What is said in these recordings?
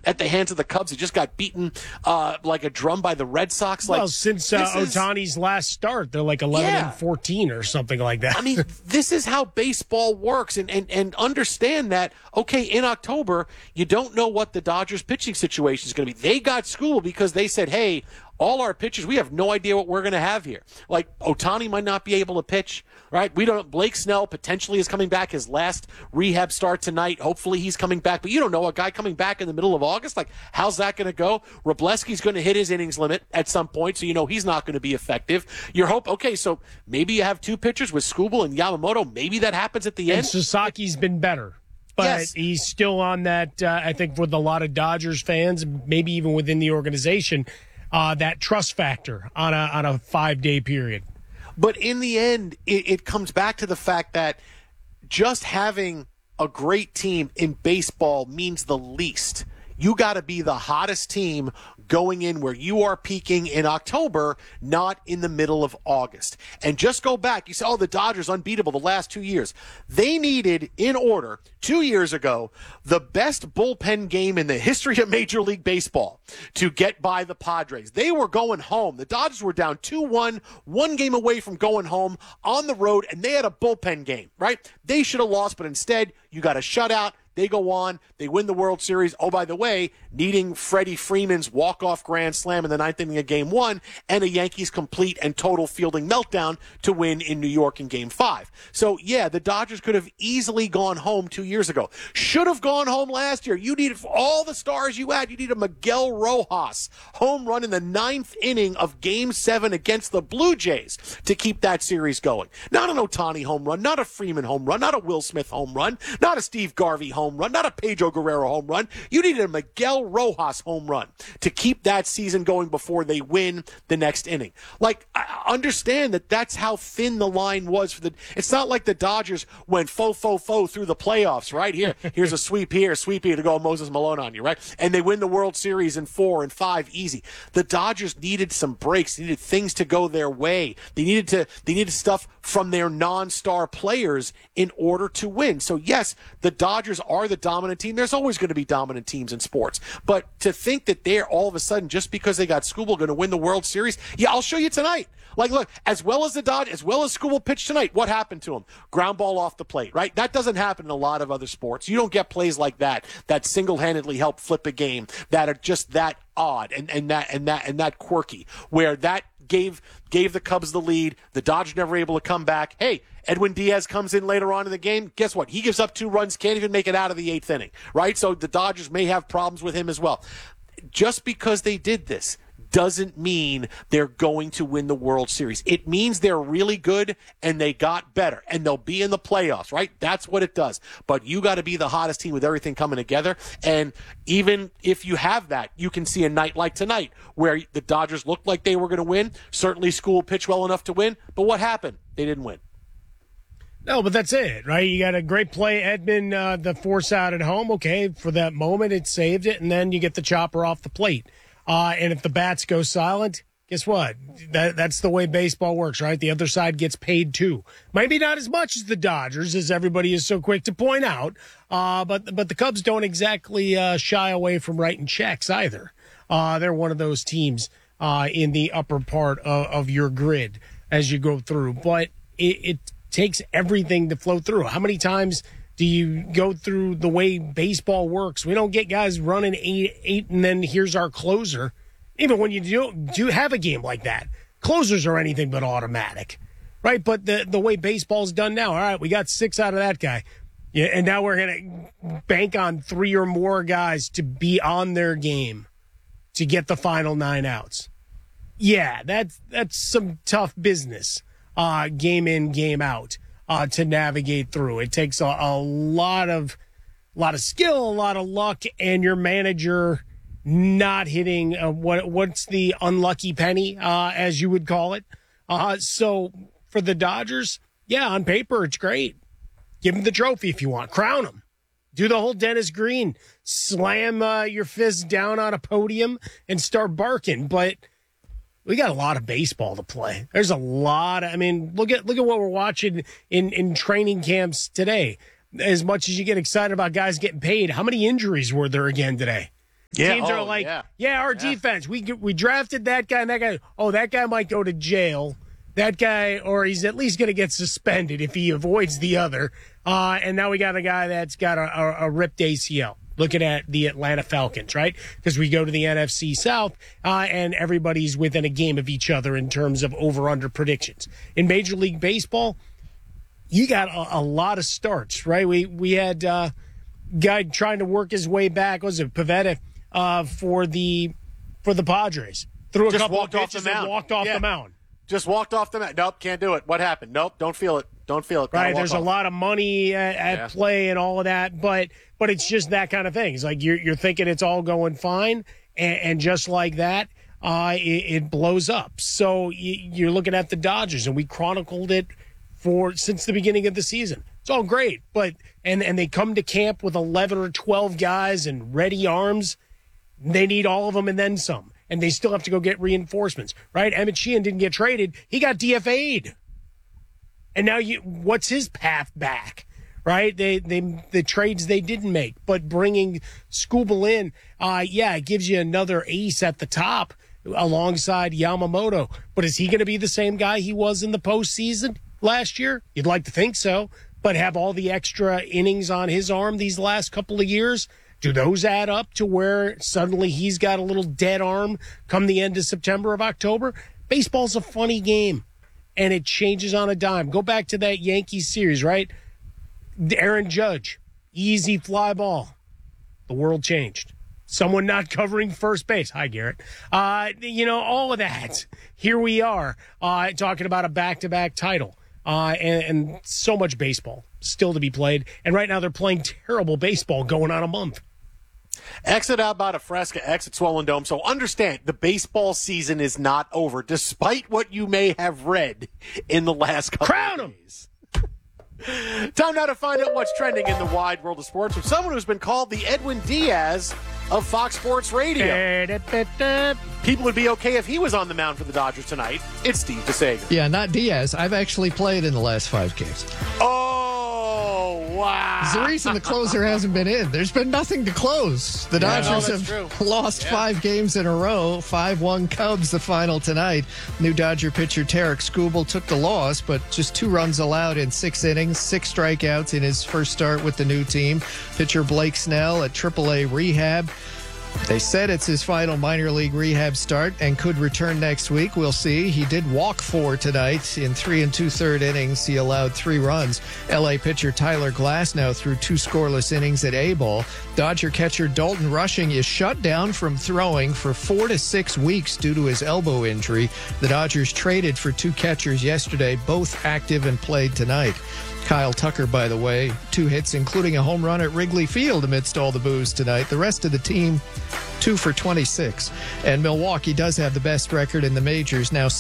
at the hands of the Cubs. He just got beaten like a drum by the Red Sox. Well, since Ohtani's last start, they're like 11-14 or something like that. I mean, this is how baseball works, and understand that, okay, in October, you don't know what the Dodgers pitching situation is going to be. They got schooled because they said, hey, all our pitchers, we have no idea what we're going to have here. Like, Ohtani might not be able to pitch, right? We don't. Blake Snell potentially is coming back. His last rehab start tonight. Hopefully he's coming back. But you don't know a guy coming back in the middle of August. Like, how's that going to go? Wroblewski's going to hit his innings limit at some point, so you know he's not going to be effective. Okay, so maybe you have two pitchers with Skubal and Yamamoto. Maybe that happens at the end. And Sasaki's been better. But yes, he's still on that, I think, with a lot of Dodgers fans, maybe even within the organization, that trust factor on a 5-day period. But in the end, it comes back to the fact that just having a great team in baseball means the least. You got to be the hottest team going in where you are peaking in October, not in the middle of August. And just go back. You say, the Dodgers unbeatable the last 2 years. They needed, in order, 2 years ago, the best bullpen game in the history of Major League Baseball to get by the Padres. They were going home. The Dodgers were down 2-1, one game away from going home on the road, and they had a bullpen game, right? They should have lost, but instead, you got a shutout. They go on, they win the World Series. Oh, by the way, needing Freddie Freeman's walk-off grand slam in the ninth inning of Game 1 and a Yankees complete and total fielding meltdown to win in New York in Game 5. So, yeah, the Dodgers could have easily gone home 2 years ago. Should have gone home last year. You needed, for all the stars you had, you needed a Miguel Rojas home run in the ninth inning of Game 7 against the Blue Jays to keep that series going. Not an Ohtani home run, not a Freeman home run, not a Will Smith home run, not a Steve Garvey home run, not a Pedro Guerrero home run. You needed a Miguel Rojas home run to keep that season going before they win the next inning. Like, I understand that that's how thin the line was for it's not like the Dodgers went faux through the playoffs, right? Here's a sweep here to go Moses Malone on you, right? And they win the World Series in 4 and 5 easy. The Dodgers needed some breaks, they needed things to go their way. They needed stuff from their non-star players in order to win. So yes, the Dodgers are the dominant team. There's always going to be dominant teams in sports. But to think that they're all of a sudden, just because they got Skubal, going to win the World Series, yeah, I'll show you tonight. Like, look, as well as Skubal pitched tonight, what happened to him? Ground ball off the plate, right? That doesn't happen in a lot of other sports. You don't get plays like that single-handedly help flip a game, that are just that odd and that quirky, where that gave the Cubs the lead. The Dodgers never able to come back. Hey, Edwin Diaz comes in later on in the game. Guess what? He gives up 2 runs, can't even make it out of the 8th inning, right? So the Dodgers may have problems with him as well. Just because they did this doesn't mean they're going to win the World Series. It means they're really good and they got better and they'll be in the playoffs, right? That's what it does. But you got to be the hottest team with everything coming together. And even if you have that, you can see a night like tonight where the Dodgers looked like they were going to win. Certainly Skubal pitched well enough to win. But what happened? They didn't win. No, but that's it, right? You got a great play, Edman, the force out at home. Okay, for that moment, it saved it, and then you get the chopper off the plate. And if the bats go silent, guess what? That's the way baseball works, right? The other side gets paid too. Maybe not as much as the Dodgers, as everybody is so quick to point out, but the Cubs don't exactly shy away from writing checks either. They're one of those teams in the upper part of your grid as you go through. But it takes everything to flow through. How many times do you go through the way baseball works? We don't get guys running eight and then here's our closer. Even when you do have a game like that, closers are anything but automatic, right? But the way baseball's done now, all right, we got 6 out of that guy. Yeah, and now we're going to bank on 3 or more guys to be on their game to get the final 9 outs. Yeah, that's some tough business, game in, game out, to navigate through. It takes a lot of skill, a lot of luck, and your manager not hitting what's the unlucky penny, as you would call it. So for the Dodgers, yeah, on paper it's great. Give them the trophy if you want. Crown them. Do the whole Dennis Green. Slam your fist down on a podium and start barking. But we got a lot of baseball to play. There's a lot. Look at what we're watching in training camps today. As much as you get excited about guys getting paid, how many injuries were there again today? Yeah. Teams are like, our defense. We drafted that guy and that guy. Oh, that guy might go to jail. That guy, or he's at least going to get suspended if he avoids the other. And now we got a guy that's got a ripped ACL. Looking at the Atlanta Falcons, right? Because we go to the NFC South, and everybody's within a game of each other in terms of over-under predictions. In Major League Baseball, you got a lot of starts, right? We had a guy trying to work his way back. Was it Pivetta for the Padres? Threw a couple of pitches and walked off the mound. Just walked off the mound. Nope, can't do it. What happened? Nope, don't feel it. Don't feel it. Right, there's a lot of money at play and all of that, but it's just that kind of thing. It's like you're thinking it's all going fine, and just like that, it blows up. So you're looking at the Dodgers, and we chronicled it since the beginning of the season. It's all great, but and they come to camp with 11 or 12 guys and ready arms. They need all of them and then some, and they still have to go get reinforcements. Right? Emmett Sheehan didn't get traded; he got DFA'd. And now what's his path back, right? The trades they didn't make, but bringing Skubal in, it gives you another ace at the top alongside Yamamoto. But is he going to be the same guy he was in the postseason last year? You'd like to think so, but have all the extra innings on his arm these last couple of years? Do those add up to where suddenly he's got a little dead arm come the end of September of October? Baseball's a funny game. And it changes on a dime. Go back to that Yankees series, right? Aaron Judge, easy fly ball. The world changed. Someone not covering first base. Hi, Garrett. All of that. Here we are talking about a back-to-back title. And so much baseball still to be played. And right now they're playing terrible baseball going on a month. Exit Albada Fresca, exit Swollen Dome. So understand, the baseball season is not over, despite what you may have read in the last couple of days. Time now to find out what's trending in the wide world of sports with someone who's been called the Edwin Diaz of Fox Sports Radio. People would be okay if he was on the mound for the Dodgers tonight. It's Steve DeSager. Yeah, not Diaz. I've actually played in the last 5 games. Oh, wow. It's the reason the closer hasn't been in. There's been nothing to close. The Dodgers have lost 5 games in a row. 5-1 Cubs, the final tonight. New Dodger pitcher Tarek Skubal took the loss, but just 2 runs allowed in 6 innings, 6 strikeouts in his first start with the new team. Pitcher Blake Snell at AAA rehab. They said it's his final minor league rehab start and could return next week. We'll see. He did walk 4 tonight in 3 2/3 innings. He allowed 3 runs. L.A. pitcher Tyler Glasnow threw 2 scoreless innings at A-ball. Dodger catcher Dalton Rushing is shut down from throwing for 4 to 6 weeks due to his elbow injury. The Dodgers traded for 2 catchers yesterday, both active and played tonight. Kyle Tucker, by the way, 2 hits, including a home run at Wrigley Field amidst all the boos tonight. The rest of the team, 2 for 26. And Milwaukee does have the best record in the majors, now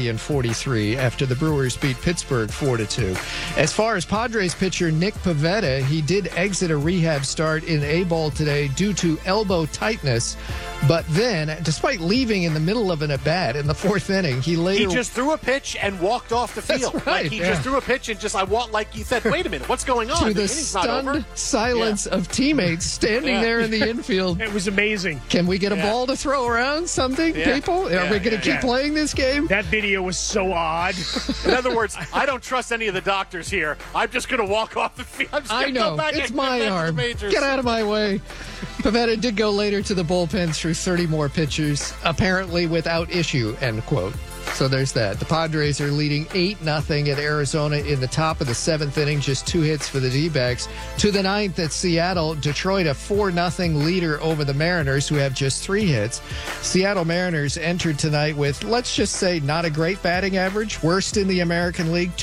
70-43 after the Brewers beat Pittsburgh 4-2. As far as Padres pitcher Nick Pivetta, he did exit a rehab start in A-ball today due to elbow tightness. But then, despite leaving in the middle of an at-bat in the 4th inning, he just threw a pitch and walked off the field. That's right, just threw a pitch and he said, wait a minute, what's going on? To the stunned silence of teammates standing there in the infield. It was amazing. Can we get a ball to throw around something, people? Are we going to keep playing this game? That video was so odd. In other words, I don't trust any of the doctors here. I'm just going to walk off the field. I know. It's my arm. Get out of my way. Pivetta did go later to the bullpen through 30 more pitchers, apparently without issue, end quote. So there's that. The Padres are leading 8-0 at Arizona in the top of the 7th inning, just 2 hits for the D-backs. To the 9th at Seattle, Detroit a 4-0 leader over the Mariners, who have just 3 hits. Seattle Mariners entered tonight with, let's just say, not a great batting average, worst in the American League,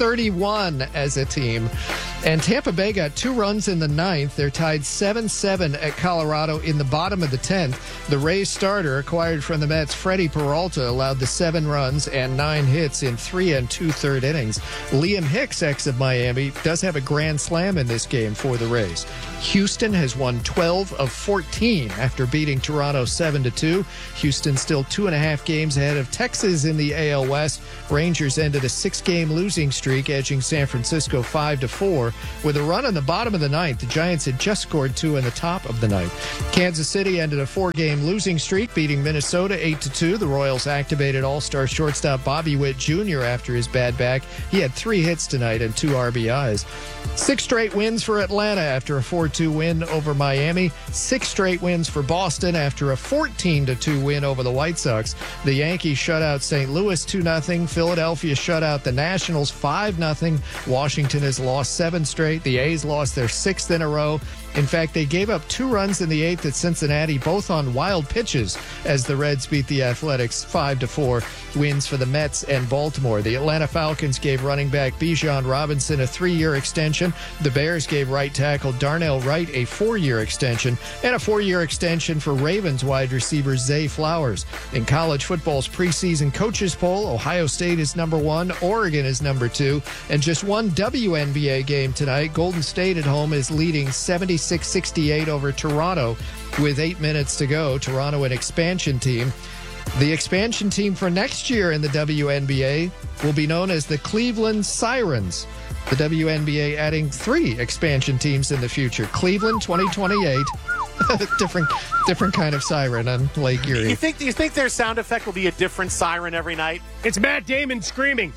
.231 as a team. And Tampa Bay got 2 runs in the 9th. They're tied 7-7 at Colorado in the bottom of the 10th. The Rays starter, acquired from the Mets, Freddie Peralta, allowed the 7 runs and 9 hits in 3 2/3 innings. Liam Hicks, ex of Miami, does have a grand slam in this game for the Rays. Houston has won 12 of 14 after beating Toronto 7-2. Houston still 2.5 games ahead of Texas in the AL West. Rangers ended a 6-game losing streak, edging San Francisco 5-4. With a run in the bottom of the ninth, the Giants had just scored 2 in the top of the ninth. Kansas City ended a 4-game losing streak, beating Minnesota 8-2. The Royals activated all-star shortstop Bobby Witt Jr. after his bad back. He had 3 hits tonight and 2 RBIs. 6 straight wins for Atlanta after a 4-2 win over Miami. 6 straight wins for Boston after a 14-2 win over the White Sox. The Yankees shut out St. Louis 2-0. Philadelphia shut out the Nationals 5-0. Washington has lost 7 straight. The A's lost their 6th in a row. In fact, they gave up 2 runs in the 8th at Cincinnati, both on wild pitches, as the Reds beat the Athletics 5-4. Wins for the Mets and Baltimore. The Atlanta Falcons gave running back Bijan Robinson a 3-year extension. The Bears gave right tackle Darnell Wright a 4-year extension, and a 4-year extension for Ravens wide receiver Zay Flowers. In college football's preseason coaches poll, Ohio State is number 1, Oregon is number 2, and just one WNBA game tonight. Golden State at home is leading 76-68 over Toronto with 8 minutes to go. Toronto, an expansion team. The expansion team for next year in the WNBA will be known as the Cleveland Sirens. The WNBA adding 3 expansion teams in the future. Cleveland 2028. different kind of siren on Lake Erie. You think their sound effect will be a different siren every night? It's Matt Damon screaming.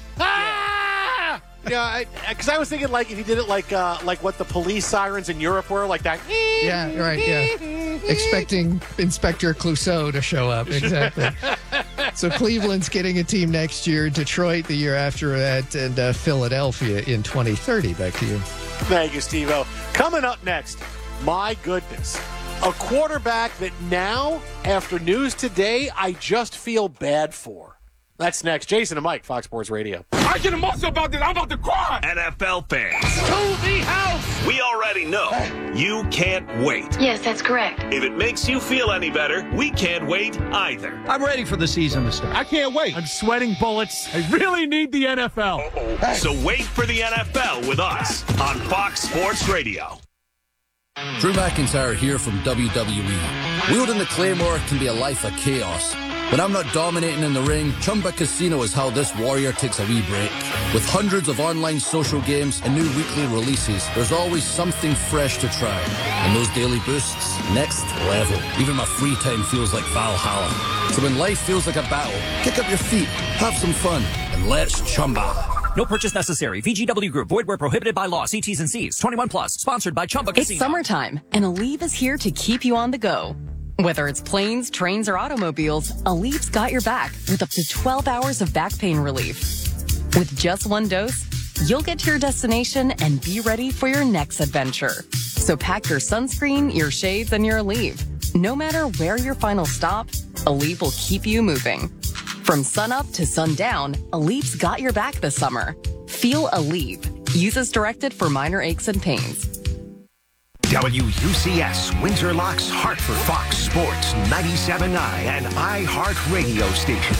Ah! Yeah, because I was thinking like if he did it like what the police sirens in Europe were, like that. Yeah, right. Yeah, expecting Inspector Clouseau to show up. Exactly. So Cleveland's getting a team next year. Detroit the year after that, and Philadelphia in 2030. Back to you. Thank you, Steve-O. Coming up next, my goodness, a quarterback that now, after news today, I just feel bad for. That's next. Jason and Mike, Fox Sports Radio. I get emotional about this. I'm about to cry. NFL fans. To the house. We already know you can't wait. Yes, that's correct. If it makes you feel any better, we can't wait either. I'm ready for the season to start. I can't wait. I'm sweating bullets. I really need the NFL. So wait for the NFL with us on Fox Sports Radio. Drew McIntyre here from WWE. Wielding the Claymore can be a life of chaos. When I'm not dominating in the ring, Chumba Casino is how this warrior takes a wee break. With hundreds of online social games and new weekly releases, there's always something fresh to try. And those daily boosts, next level. Even my free time feels like Valhalla. So when life feels like a battle, kick up your feet, have some fun, and let's Chumba. No purchase necessary. VGW Group. Void where prohibited by law. See T's and C's. 21 plus. Sponsored by Chumba Casino. It's summertime, and Aleve is here to keep you on the go. Whether it's planes, trains, or automobiles, Aleve's got your back with up to 12 hours of back pain relief. With just one dose, you'll get to your destination and be ready for your next adventure. So pack your sunscreen, your shades, and your Aleve. No matter where your final stop, Aleve will keep you moving. From sunup to sundown, Aleve's got your back this summer. Feel Aleve. Use as directed for minor aches and pains. WUCS Windsor Locks Hartford Fox Sports 97.9 and iHeart Radio Station.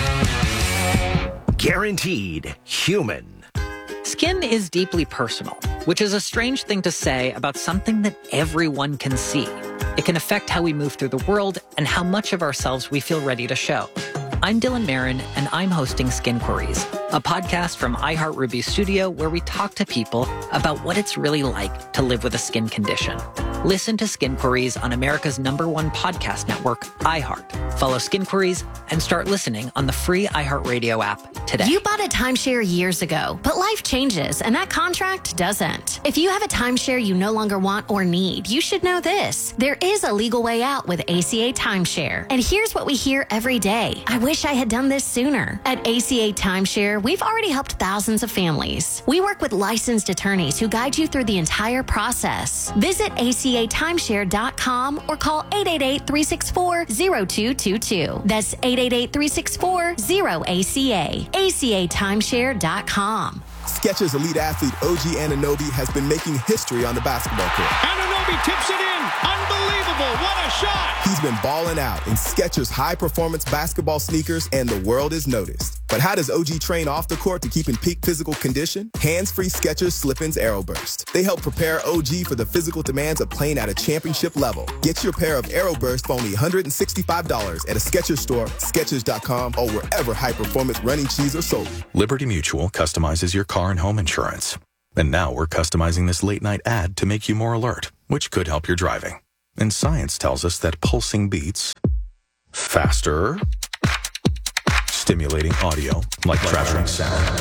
Guaranteed human. Skin is deeply personal, which is a strange thing to say about something that everyone can see. It can affect how we move through the world and how much of ourselves we feel ready to show. I'm Dylan Marin, and I'm hosting Skin Queries, a podcast from iHeart Ruby Studio where we talk to people about what it's really like to live with a skin condition. Listen to Skin Queries on America's #1 podcast network, iHeart. Follow Skin Queries and start listening on the free iHeartRadio app today. You bought a timeshare years ago, but life changes and that contract doesn't. If you have a timeshare you no longer want or need, you should know this. There is a legal way out with ACA Timeshare. And here's what we hear every day. I wish I had done this sooner. At ACA Timeshare, we've already helped thousands of families. We work with licensed attorneys who guide you through the entire process. Visit ACATimeshare.com or call 888-364-0222. That's 888-364-0ACA. ACATimeshare.com. Skechers elite athlete OG Anunoby has been making history on the basketball court. Anunoby tips it in. Unbelievable. What a shot. He's been balling out in Skechers high-performance basketball sneakers, and the world is noticed. But how does OG train off the court to keep in peak physical condition? Hands-free Skechers Slip-ins AeroBurst. They help prepare OG for the physical demands of playing at a championship level. Get your pair of AeroBurst for only $165 at a Skechers store, Skechers.com, or wherever high-performance running shoes are sold. Liberty Mutual customizes your car and home insurance. And now we're customizing this late-night ad to make you more alert, which could help your driving. And science tells us that pulsing beats faster, stimulating audio like crashing sound,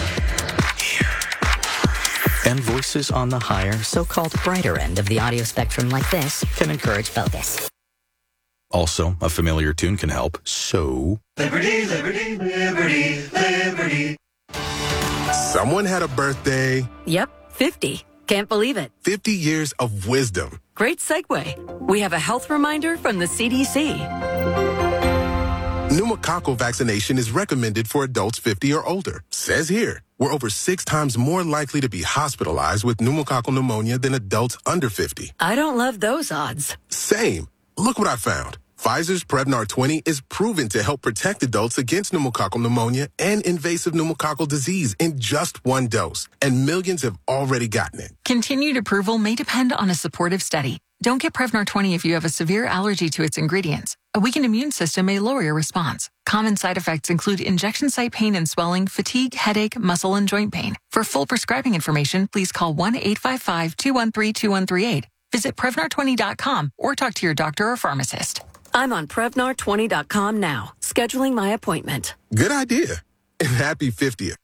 and voices on the higher, so-called brighter end of the audio spectrum like this can encourage focus. Also, a familiar tune can help, so... Liberty, liberty, liberty, liberty. Someone had a birthday. Yep, 50. Can't believe it. 50 years of wisdom. Great segue. We have a health reminder from the CDC. Pneumococcal vaccination is recommended for adults 50 or older. Says here, we're over 6 times more likely to be hospitalized with pneumococcal pneumonia than adults under 50. I don't love those odds. Same. Look what I found. Pfizer's Prevnar 20 is proven to help protect adults against pneumococcal pneumonia and invasive pneumococcal disease in just 1 dose. And millions have already gotten it. Continued approval may depend on a supportive study. Don't get Prevnar 20 if you have a severe allergy to its ingredients. A weakened immune system may lower your response. Common side effects include injection site pain and swelling, fatigue, headache, muscle, and joint pain. For full prescribing information, please call 1-855-213-2138. Visit Prevnar20.com or talk to your doctor or pharmacist. I'm on Prevnar20.com now, scheduling my appointment. Good idea. And happy 50th.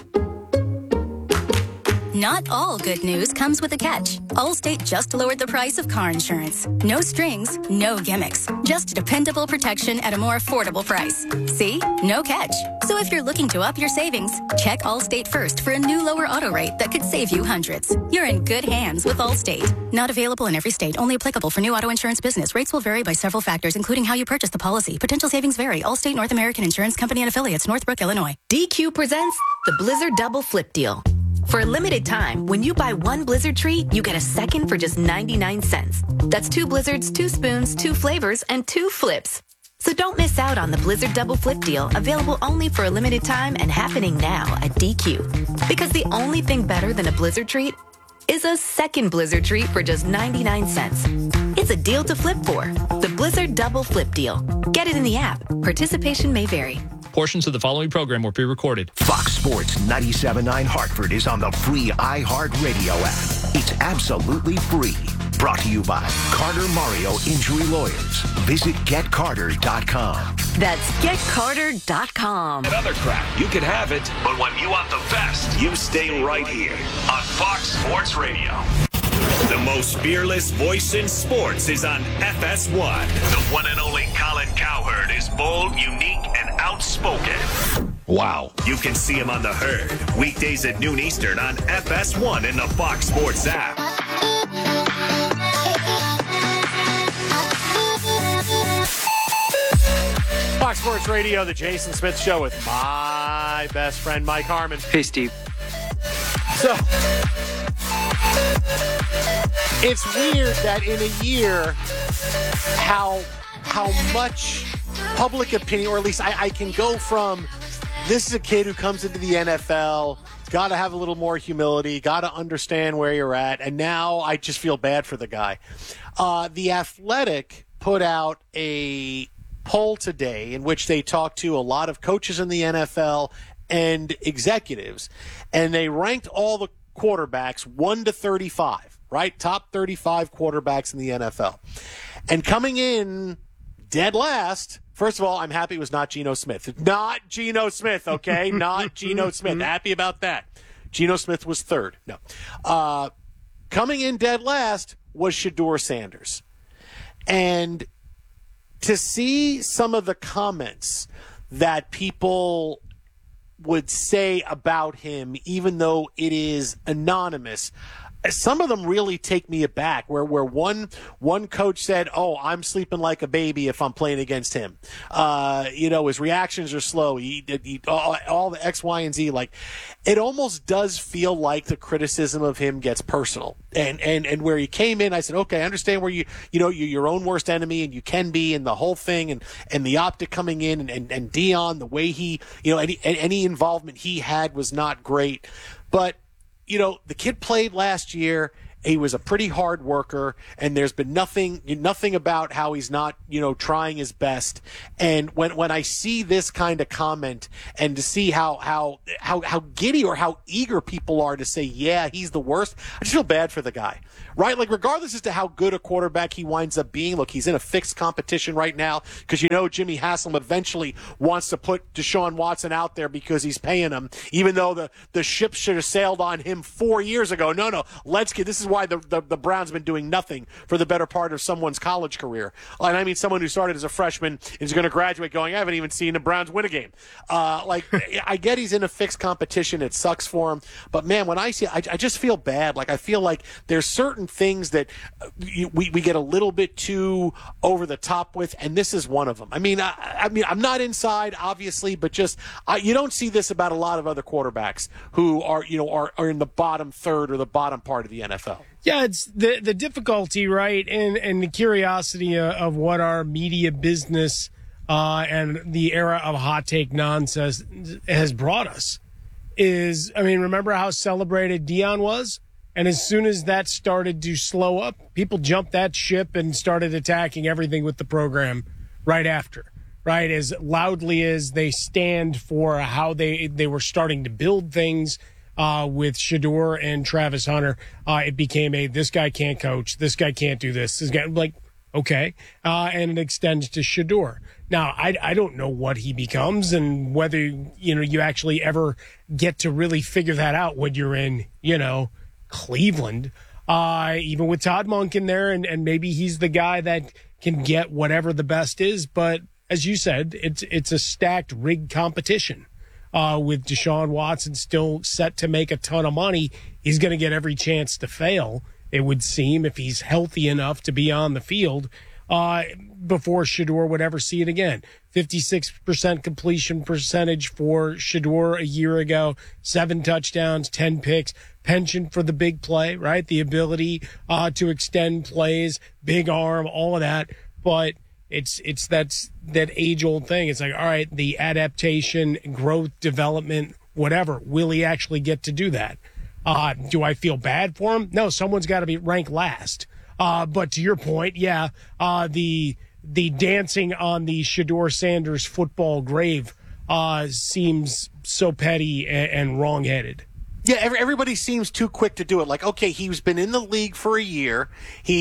Not all good news comes with a catch. Allstate just lowered the price of car insurance. No strings, no gimmicks. Just dependable protection at a more affordable price. See? No catch. So if you're looking to up your savings, check Allstate first for a new lower auto rate that could save you hundreds. You're in good hands with Allstate. Not available in every state. Only applicable for new auto insurance business. Rates will vary by several factors, including how you purchase the policy. Potential savings vary. Allstate North American Insurance Company and affiliates, Northbrook, Illinois. DQ presents the Blizzard Double Flip Deal. For a limited time, when you buy 1 Blizzard treat, you get a second for just 99 cents. That's 2 Blizzards, 2 spoons, 2 flavors, and 2 flips. So don't miss out on the Blizzard Double Flip Deal, available only for a limited time and happening now at DQ. Because the only thing better than a Blizzard treat is a second Blizzard treat for just 99 cents. It's a deal to flip for. The Blizzard Double Flip Deal. Get it in the app. Participation may vary. Portions of the following program were pre-recorded. Fox Sports 97.9 Hartford is on the free iHeartRadio app. It's absolutely free. Brought to you by Carter Mario Injury Lawyers. Visit GetCarter.com. That's GetCarter.com. Another crap, you can have it, but when you want the best, you stay right here on Fox Sports Radio. The most fearless voice in sports is on FS1. The one and only Colin Cowherd is bold, unique, and outspoken. Wow. You can see him on The Herd, weekdays at noon Eastern on FS1 in the Fox Sports app. Fox Sports Radio, the Jason Smith Show with my best friend, Mike Harmon. Hey, Steve. So, it's weird that in a year, how much public opinion, or at least I can go from, this is a kid who comes into the NFL, got to have a little more humility, got to understand where you're at, and now I just feel bad for the guy. The Athletic put out a poll today in which they talked to a lot of coaches in the NFL and executives, and they ranked all the quarterbacks 1 to 35, right? Top 35 quarterbacks in the NFL. And coming in dead last, first of all, I'm happy it was not Geno Smith. Not Geno Smith, okay? Not Geno Smith. Happy about that. Geno Smith was third. No. Coming in dead last was Shedeur Sanders. And to see some of the comments that people would say about him, even though it is anonymous, some of them really take me aback, where one coach said, "Oh, I'm sleeping like a baby if I'm playing against him." His reactions are slow. He all the X, Y, and Z. Like, it almost does feel like the criticism of him gets personal. And where he came in, I said, okay, I understand where you're your own worst enemy, and you can be, and the whole thing, and the optic coming in, and Dion, the way he, any involvement he had was not great, but. The kid played last year, He was a pretty hard worker, and there's been nothing about how he's not, trying his best. And when I see this kind of comment and to see how giddy or how eager people are to say, yeah, he's the worst, I just feel bad for the guy, right? Like, regardless as to how good a quarterback he winds up being, look, he's in a fixed competition right now because Jimmy Haslam eventually wants to put Deshaun Watson out there because he's paying him, even though the ship should have sailed on him 4 years ago. No, this is why the Browns have been doing nothing for the better part of someone's college career. And I mean someone who started as a freshman is going to graduate going, I haven't even seen the Browns win a game. I get he's in a fixed competition. It sucks for him. But, man, when I see it, I just feel bad. Like, I feel like there's certain things that we get a little bit too over the top with, and this is one of them. I mean, I'm not inside, obviously, but just you don't see this about a lot of other quarterbacks who are in the bottom third or the bottom part of the NFL. Yeah, it's the difficulty, right, and the curiosity of what our media business and the era of hot take nonsense has brought us is, I mean, remember how celebrated Deion was? And as soon as that started to slow up, people jumped that ship and started attacking everything with the program right after, right? As loudly as they stand for how they were starting to build things with Shedeur and Travis Hunter, it became this guy can't coach, this guy can't do this guy, like, okay, and it extends to Shedeur. Now, I don't know what he becomes and whether, you actually ever get to really figure that out when you're in, Cleveland, even with Todd Monk in there, and maybe he's the guy that can get whatever the best is. But as you said, it's a stacked, rigged competition. With Deshaun Watson still set to make a ton of money, he's going to get every chance to fail, it would seem, if he's healthy enough to be on the field before Shedeur would ever see it again. 56% completion percentage for Shedeur a year ago, 7 touchdowns, 10 picks, penchant for the big play, right? The ability to extend plays, big arm, all of that. But it's that age-old thing. It's like, all right, the adaptation, growth, development, whatever. Will he actually get to do that? Do I feel bad for him? No, someone's got to be ranked last. But to your point, yeah, the dancing on the Shedeur Sanders football grave seems so petty and wrong-headed. Yeah, everybody seems too quick to do it. Like, okay, he's been in the league for a year.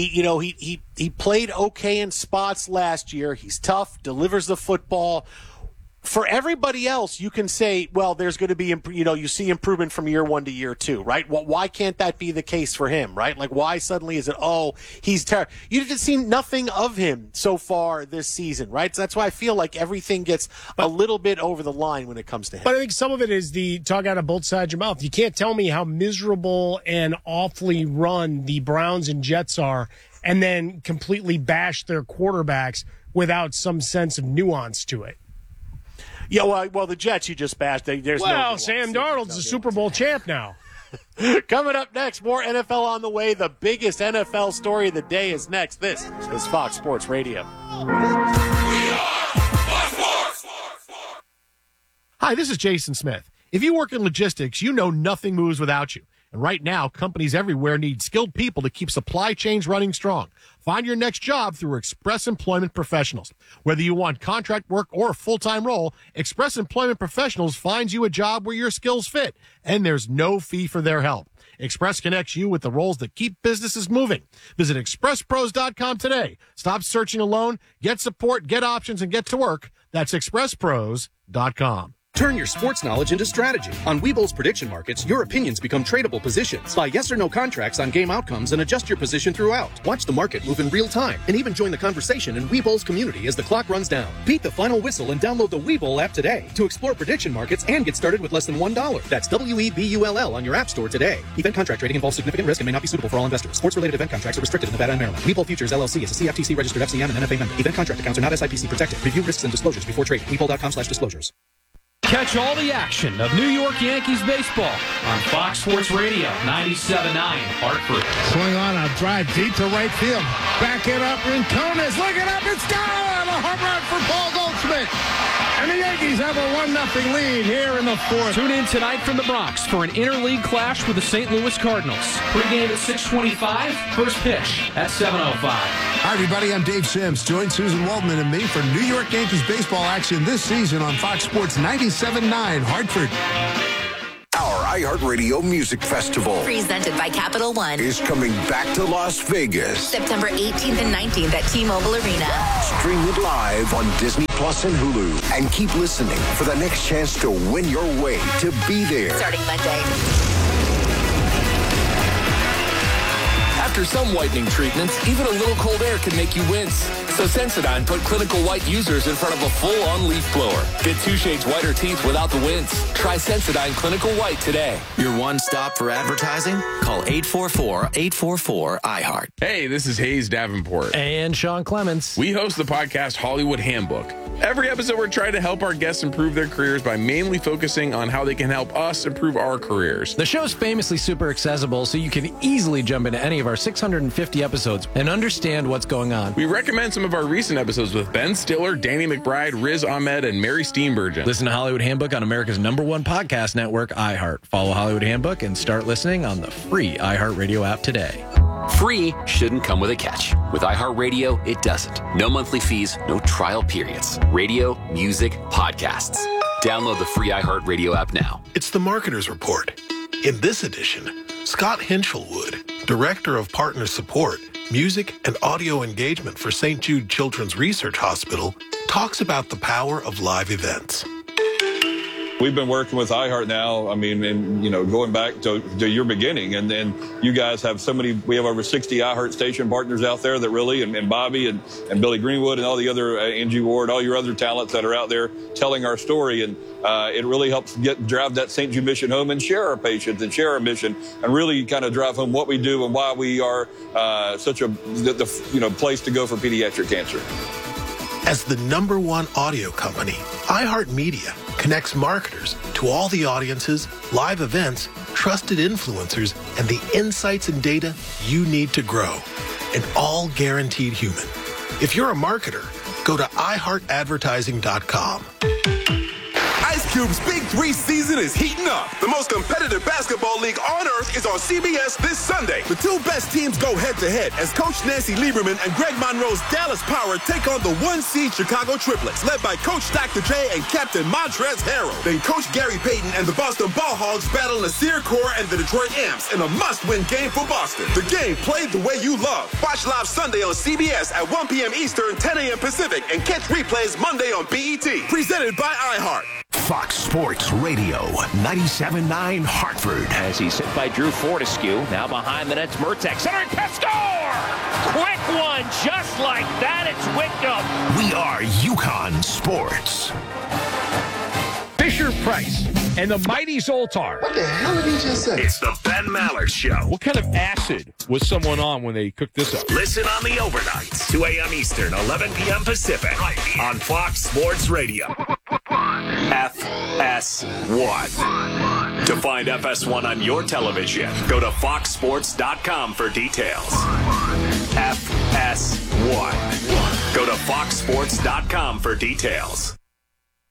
He played okay in spots last year. He's tough, delivers the football. For everybody else, you can say, well, there's going to be, you see improvement from year 1 to year 2, right? Well, why can't that be the case for him, right? Like, why suddenly is it, he's terrible? You've just seen nothing of him so far this season, right? So that's why I feel like everything gets a little bit over the line when it comes to him. But I think some of it is the talk out of both sides of your mouth. You can't tell me how miserable and awfully run the Browns and Jets are and then completely bash their quarterbacks without some sense of nuance to it. Yeah, well, the Jets you just bashed. There's Sam Darnold's the Super Bowl champ now. Coming up next, more NFL on the way. The biggest NFL story of the day is next. This is Fox Sports Radio. Hi, this is Jason Smith. If you work in logistics, you know nothing moves without you. And right now, companies everywhere need skilled people to keep supply chains running strong. Find your next job through Express Employment Professionals. Whether you want contract work or a full-time role, Express Employment Professionals finds you a job where your skills fit, and there's no fee for their help. Express connects you with the roles that keep businesses moving. Visit expresspros.com today. Stop searching alone. Get support, get options, and get to work. That's expresspros.com. Turn your sports knowledge into strategy. On Webull's prediction markets, your opinions become tradable positions. Buy yes or no contracts on game outcomes and adjust your position throughout. Watch the market move in real time and even join the conversation in Webull's community as the clock runs down. Beat the final whistle and download the Webull app today to explore prediction markets and get started with less than $1. That's WEBULL on your app store today. Event contract trading involves significant risk and may not be suitable for all investors. Sports-related event contracts are restricted in Nevada and Maryland. Webull Futures LLC is a CFTC registered FCM and NFA member. Event contract accounts are not SIPC protected. Review risks and disclosures before trading. Webull.com/disclosures. Catch all the action of New York Yankees baseball on Fox Sports Radio 97.9 Hartford. Swing on a drive deep to right field. Back it up, Rincones looking up, it's gone! A home run for Paul Goldschmidt. And the Yankees have a 1-0 lead here in the fourth. Tune in tonight from the Bronx for an interleague clash with the St. Louis Cardinals. Pre-game at 6:25, first pitch at 7:05. Hi, everybody. I'm Dave Sims. Join Susan Waldman and me for New York Yankees baseball action this season on Fox Sports 97.9 Hartford. Our iHeartRadio Music Festival Presented by Capital One. is coming back to Las Vegas. September 18th and 19th at T-Mobile Arena. Stream it live on Disney Plus and Hulu. And keep listening for the next chance to win your way to be there. Starting Monday. After some whitening treatments, even a little cold air can make you wince. So Sensodyne put Clinical White users in front of a full-on leaf blower. Get 2 shades whiter teeth without the wince. Try Sensodyne Clinical White today. Your one stop for advertising? Call 844-844-iHeart. Hey, this is Hayes Davenport. And Sean Clements. We host the podcast Hollywood Handbook. Every episode, we're trying to help our guests improve their careers by mainly focusing on how they can help us improve our careers. The show's famously super accessible, so you can easily jump into any of our 650 episodes and understand what's going on. We recommend some of our recent episodes with Ben Stiller, Danny McBride, Riz Ahmed, and Mary Steenburgen. Listen to Hollywood Handbook on America's #1 podcast network, iHeart. Follow Hollywood Handbook and start listening on the free iHeartRadio app today. Free shouldn't come with a catch. With iHeartRadio, it doesn't. No monthly fees, no trial periods. Radio, music, podcasts. Download the free iHeartRadio app now. It's the Marketer's Report. In this edition, Scott Hinchelwood, Director of Partner Support, Music and Audio Engagement for St. Jude Children's Research Hospital, talks about the power of live events. We've been working with iHeart now, going back to your beginning, and then you guys have we have over 60 iHeart station partners out there that really, and Bobby and Billy Greenwood and all the other, Angie Ward, all your other talents that are out there telling our story, and it really helps drive that St. Jude mission home and share our patients and share our mission, and really kind of drive home what we do and why we are such a place to go for pediatric cancer. As the #1 audio company, iHeartMedia connects marketers to all the audiences, live events, trusted influencers, and the insights and data you need to grow. And all guaranteed human. If you're a marketer, go to iHeartAdvertising.com. Ice Cube's Big 3 season is heating up. The most competitive basketball league on earth is on CBS this Sunday. The 2 best teams go head-to-head as Coach Nancy Lieberman and Greg Monroe's Dallas Power take on the 1-seed Chicago Triplets, led by Coach Dr. J and Captain Montrezl Harrell. Then Coach Gary Payton and the Boston Ball Hogs battle Nasir Kaur and the Detroit Amps in a must-win game for Boston. The game played the way you love. Watch live Sunday on CBS at 1 p.m. Eastern, 10 a.m. Pacific, and catch replays Monday on BET. Presented by iHeart. Fox Sports Radio, 97.9 Hartford. As he's hit by Drew Fortescue. Now behind the net's Mertek. Centering pass, score! Quick one, just like that. It's Wickham. We are UConn Sports. Fisher Price and the mighty Zoltar. What the hell did he just say? It's the Ben Maller Show. What kind of acid was someone on when they cooked this up? Listen on the overnights, 2 a.m. Eastern, 11 p.m. Pacific, right on Fox Sports Radio. FS1. To find FS1 on your television, go to foxsports.com for details. FS1. Go to foxsports.com for details.